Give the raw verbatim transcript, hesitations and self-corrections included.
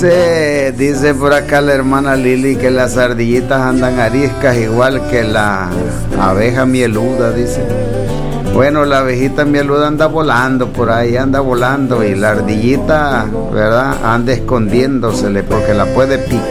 Dice, dice por acá la hermana Lili que las ardillitas andan ariscas igual que la abeja mieluda, dice. Bueno, la abejita mieluda anda volando por ahí, anda volando, y la ardillita, ¿verdad?, anda escondiéndosele porque la puede picar.